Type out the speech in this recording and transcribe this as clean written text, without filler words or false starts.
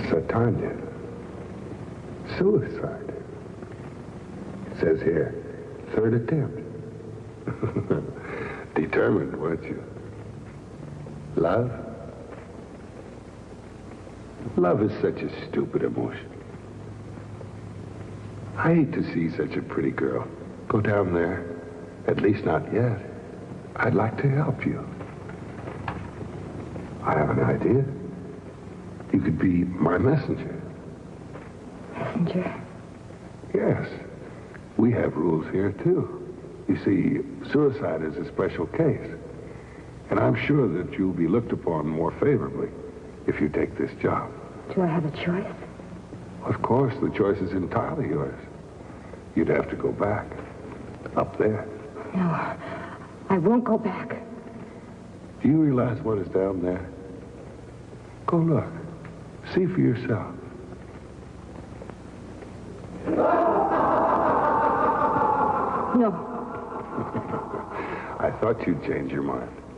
Satanya. Suicide. It says here, third attempt. Determined, weren't you? Love? Love is such a stupid emotion. I hate to see such a pretty girl go down there. At least not yet. I'd like to help you. I have an idea. You could be my messenger. Messenger? Yes. We have rules here, too. You see, suicide is a special case. And I'm sure that you'll be looked upon more favorably if you take this job. Do I have a choice? Of course, the choice is entirely yours. You'd have to go back. Up there. No, I won't go back. Do you realize what is down there? Go look. See for yourself. No. I thought you'd change your mind.